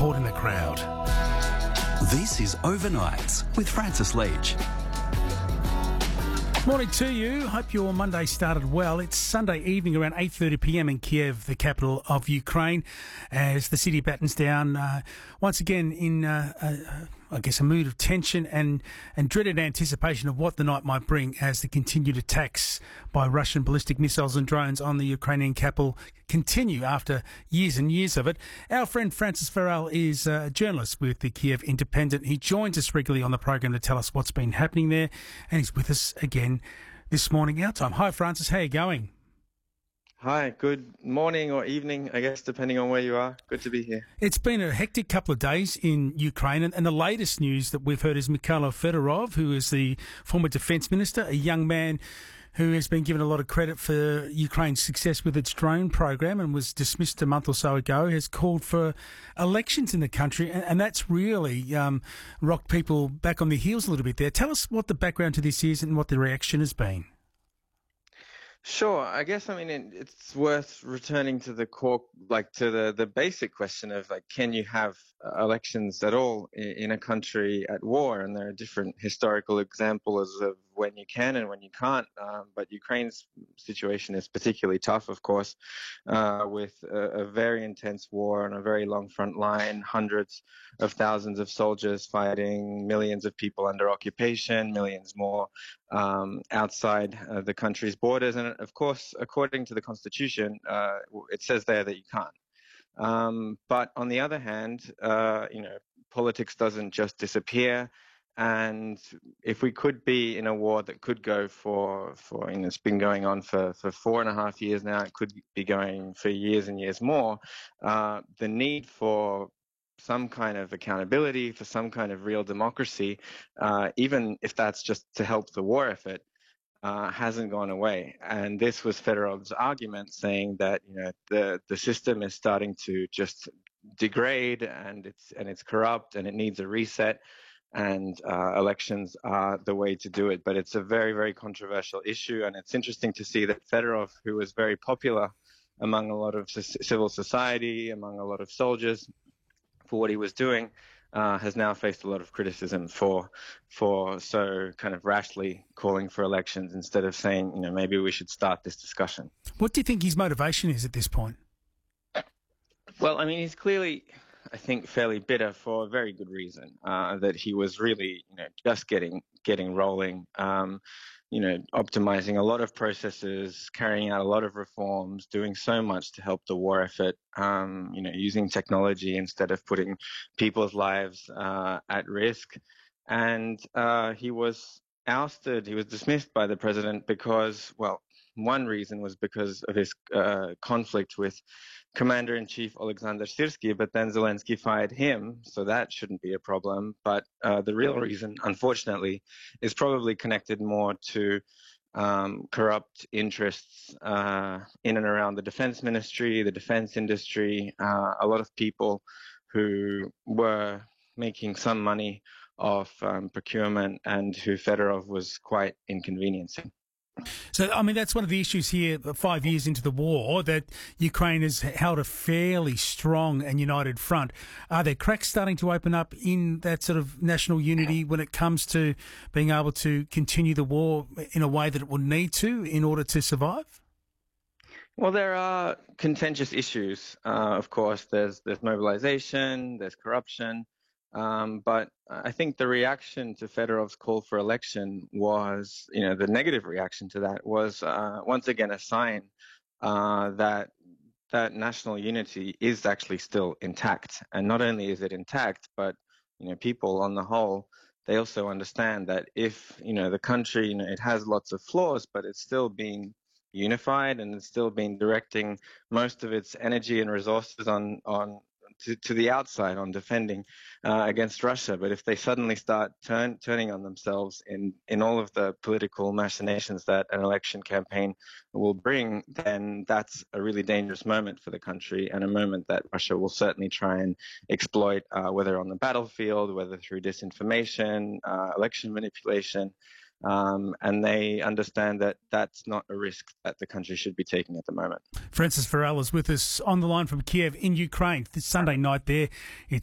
caught in a crowd. This is Overnights with Francis Leach. Morning to you. Hope your Monday started well. It's Sunday evening around 8:30pm in Kiev, the capital of Ukraine, as the city battens down once again in, I guess, a mood of tension and dreaded anticipation of what the night might bring as the continued attacks by Russian ballistic missiles and drones on the Ukrainian capital continue after years and years of it. Our friend Francis Farrell is a journalist with the Kiev Independent. He joins us regularly on the program to tell us what's been happening there, and he's with us again this morning, our time. Hi, Francis. How are you going? Hi, good morning or evening, I guess, depending on where you are. Good to be here. It's been a hectic couple of days in Ukraine, and the latest news that we've heard is Mikhailo Fedorov, who is the former defence minister, a young man who has been given a lot of credit for Ukraine's success with its drone program and was dismissed a month or so ago, has called for elections in the country, and that's really rocked people back on their heels a little bit there. Tell us what the background to this is and what the reaction has been. Sure. I guess, it's worth returning to the core, to the basic question of, can you have elections at all in a country at war? And there are different historical examples of when you can and when you can't. But Ukraine's situation is particularly tough, of course, with a very intense war on a very long front line, hundreds of thousands of soldiers fighting, millions of people under occupation, millions more outside the country's borders. And of course, according to the constitution, it says there that you can't. But on the other hand, politics doesn't just disappear. And if we could be in a war that could go for it's been going on for 4.5 years now, it could be going for years and years more, the need for some kind of accountability, for some kind of real democracy, even if that's just to help the war effort, hasn't gone away. And this was Fedorov's argument, saying that the system is starting to just degrade and it's corrupt and it needs a reset, and elections are the way to do it. But it's a very, very controversial issue, and it's interesting to see that Fedorov, who was very popular among a lot of civil society, among a lot of soldiers, for what he was doing, has now faced a lot of criticism for so kind of rashly calling for elections instead of saying, maybe we should start this discussion. What do you think his motivation is at this point? Well, he's clearly, I think, fairly bitter for a very good reason, that he was really, just getting rolling, optimizing a lot of processes, carrying out a lot of reforms, doing so much to help the war effort, using technology instead of putting people's lives at risk. And he was ousted, he was dismissed by the president because, one reason was because of his conflict with Commander-in-Chief Alexander Syrsky, but then Zelensky fired him, so that shouldn't be a problem. But the real reason, unfortunately, is probably connected more to corrupt interests in and around the defense ministry, the defense industry, a lot of people who were making some money off procurement and who Fedorov was quite inconveniencing. So, that's one of the issues here, 5 years into the war, that Ukraine has held a fairly strong and united front. Are there cracks starting to open up in that sort of national unity when it comes to being able to continue the war in a way that it will need to in order to survive? Well, there are contentious issues. Of course, there's mobilization, there's corruption. But I think the reaction to Fedorov's call for election was, the negative reaction to that was once again a sign that national unity is actually still intact. And not only is it intact, but people on the whole, they also understand that if the country, it has lots of flaws, but it's still being unified and it's still been directing most of its energy and resources on to the outside on defending against Russia. But if they suddenly start turning on themselves in all of the political machinations that an election campaign will bring, then that's a really dangerous moment for the country, and a moment that Russia will certainly try and exploit, whether on the battlefield, whether through disinformation, election manipulation. And they understand that that's not a risk that the country should be taking at the moment. Francis Farrell is with us on the line from Kiev in Ukraine. This Sunday night there, it's